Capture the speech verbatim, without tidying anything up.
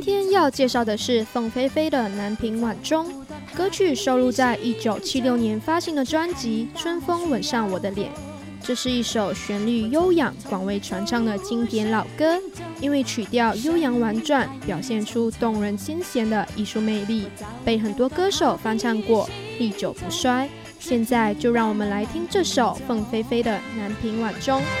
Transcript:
今天要介绍的是凤飞飞的《南屏晚钟》，歌曲收录在一九七六年发行的专辑《春风吻上我的脸》。这是一首旋律悠扬、广为传唱的经典老歌，因为曲调悠扬婉转，表现出动人心弦的艺术魅力，被很多歌手翻唱过，历久不衰。现在就让我们来听这首凤飞飞的《南屏晚钟》。